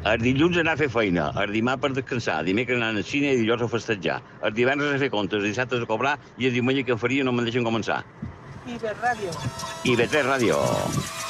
El dilluns anar a fer feina, el dimarts per descansar, dimecres anar al cine i dilluns a festejar, el divendres a fer comptes, el dissabte a cobrar i el diumenge que em faria no me'n deixen començar. I per ràdio. I B3 Ràdio.